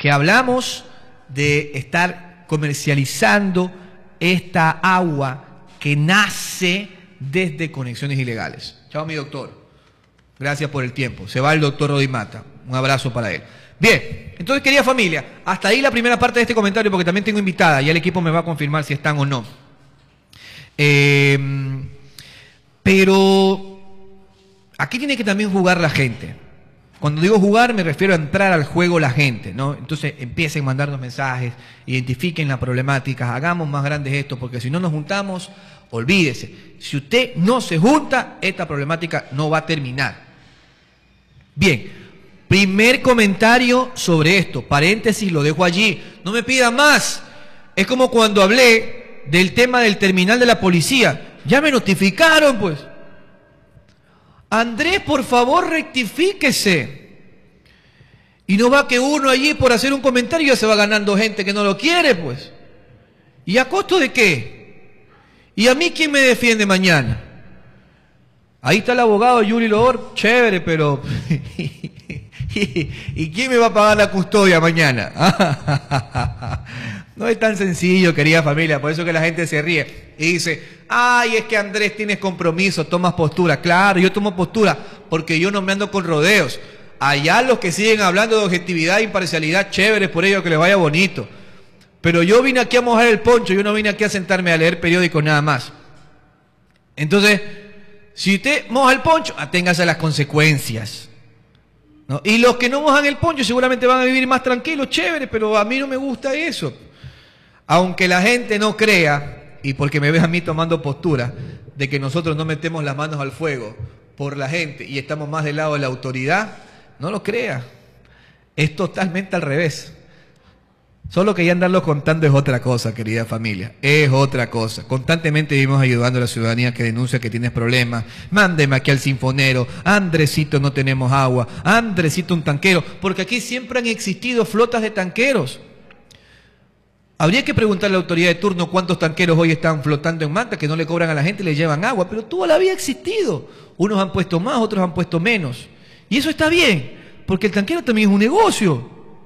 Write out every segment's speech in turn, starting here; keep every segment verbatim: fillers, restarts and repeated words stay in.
que hablamos de estar comercializando esta agua que nace desde conexiones ilegales. Chao, mi doctor. Gracias por el tiempo. Se va el doctor Rodimata. Un abrazo para él. Bien, entonces, querida familia, hasta ahí la primera parte de este comentario, porque también tengo invitada y el equipo me va a confirmar si están o no. Eh, pero aquí tiene que también jugar la gente. Cuando digo jugar me refiero a entrar al juego la gente, ¿no? Entonces empiecen a mandarnos mensajes, identifiquen las problemáticas, hagamos más grandes esto, porque si no nos juntamos, olvídese. Si usted no se junta, esta problemática no va a terminar. Bien, primer comentario sobre esto, paréntesis, lo dejo allí. No me pida más. Es como cuando hablé del tema del terminal de la policía. Ya me notificaron, pues. Andrés, por favor, rectifíquese. Y no va que uno allí por hacer un comentario ya se va ganando gente que no lo quiere, pues. ¿Y a costo de qué? ¿Y a mí quién me defiende mañana? Ahí está el abogado Yuri Loor, chévere, pero... ¿Y quién me va a pagar la custodia mañana? No es tan sencillo, querida familia, por eso que la gente se ríe y dice, ay, es que Andrés tienes compromiso, tomas postura. Claro, yo tomo postura porque yo no me ando con rodeos. Allá los que siguen hablando de objetividad e imparcialidad, chévere, por ello que les vaya bonito. Pero yo vine aquí a mojar el poncho, yo no vine aquí a sentarme a leer periódicos nada más. Entonces, si usted moja el poncho, aténgase a las consecuencias, ¿no? Y los que no mojan el poncho seguramente van a vivir más tranquilos, chévere, pero a mí no me gusta eso. Aunque la gente no crea, y porque me ve a mí tomando postura, de que nosotros no metemos las manos al fuego por la gente y estamos más del lado de la autoridad, no lo crea. Es totalmente al revés. Solo que ya andarlo contando es otra cosa, querida familia. Es otra cosa. Constantemente vivimos ayudando a la ciudadanía que denuncia que tienes problemas. Mándeme aquí al sinfonero. Andresito, no tenemos agua. Andresito, un tanquero. Porque aquí siempre han existido flotas de tanqueros. Habría que preguntarle a la autoridad de turno cuántos tanqueros hoy están flotando en Manta, que no le cobran a la gente y le llevan agua. Pero toda la vida ha existido. Unos han puesto más, otros han puesto menos. Y eso está bien, porque el tanquero también es un negocio.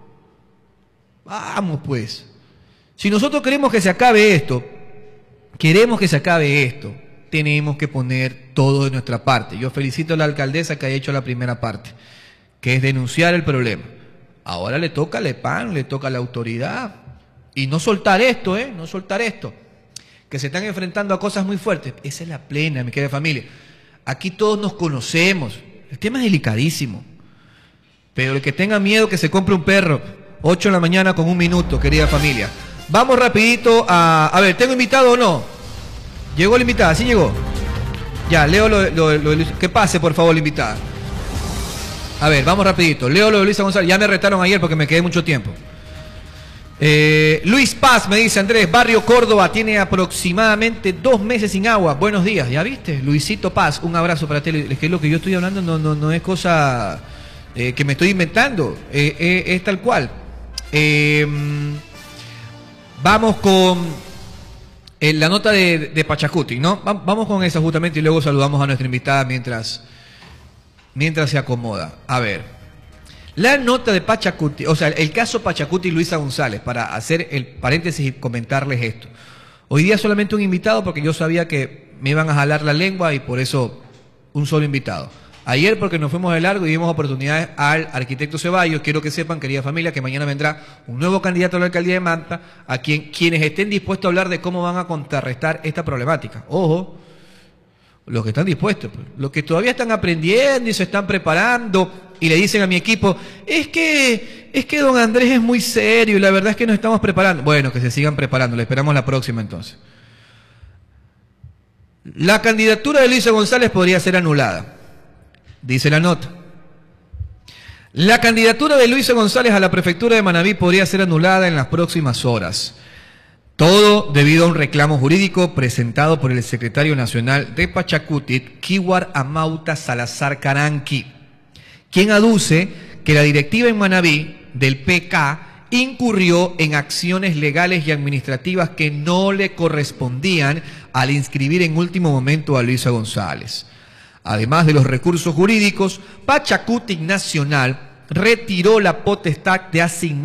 Vamos pues, si nosotros queremos que se acabe esto, queremos que se acabe esto, tenemos que poner todo de nuestra parte. Yo felicito a la alcaldesa que haya hecho la primera parte, que es denunciar el problema. Ahora le toca al E P A N, le toca a la autoridad, y no soltar esto, ¿eh? No soltar esto, que se están enfrentando a cosas muy fuertes. Esa es la plena, mi querida familia. Aquí todos nos conocemos, el tema es delicadísimo, pero el que tenga miedo que se compre un perro, ocho de la mañana con un minuto, querida familia. Vamos rapidito a... A ver, ¿tengo invitado o no? ¿Llegó la invitada? ¿Sí llegó? Ya, leo lo, lo, lo, lo... Que pase, por favor, la invitada. A ver, vamos rapidito. Leo lo de Luisa González. Ya me retaron ayer porque me quedé mucho tiempo. Eh, Luis Paz me dice, Andrés, Barrio Córdoba tiene aproximadamente dos meses sin agua. Buenos días, ¿ya viste? Luisito Paz, un abrazo para ti. Es que lo que yo estoy hablando no, no, no es cosa eh, que me estoy inventando. Eh, eh, es tal cual. Eh, vamos con eh, la nota de, de Pachacuti, ¿no? Va, vamos con esa justamente y luego saludamos a nuestra invitada mientras, mientras se acomoda. A ver, la nota de Pachacuti, o sea, el caso Pachacuti y Luisa González, para hacer el paréntesis y comentarles esto. Hoy día solamente un invitado porque yo sabía que me iban a jalar la lengua y por eso un solo invitado. Ayer porque nos fuimos de largo y dimos oportunidades al arquitecto Ceballos. Quiero que sepan, querida familia, que mañana vendrá un nuevo candidato a la alcaldía de Manta, a quien quienes estén dispuestos a hablar de cómo van a contrarrestar esta problemática. Ojo, los que están dispuestos, pues, los que todavía están aprendiendo y se están preparando y le dicen a mi equipo, es que, es que don Andrés es muy serio y la verdad es que nos estamos preparando. Bueno, que se sigan preparando, le esperamos la próxima entonces. La candidatura de Luisa González podría ser anulada. Dice la nota. La candidatura de Luisa González a la prefectura de Manabí podría ser anulada en las próximas horas. Todo debido a un reclamo jurídico presentado por el secretario nacional de Pachacuti, Kiwar Amauta Salazar Caranqui, quien aduce que la directiva en Manabí del P K incurrió en acciones legales y administrativas que no le correspondían al inscribir en último momento a Luisa González. Además de los recursos jurídicos, Pachacuti Nacional retiró la potestad de asignar